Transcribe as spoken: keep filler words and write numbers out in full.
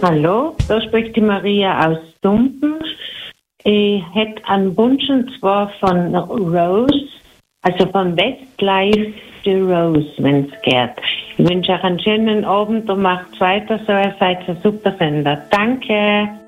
Hallo, da spricht die Maria aus Dumpen. Ich hätte einen Wunsch und zwar von Rose, also von Westlife The Rose, wenn es geht. Ich wünsche euch einen schönen Abend und macht weiter so, ihr seid ein super Sender. Danke.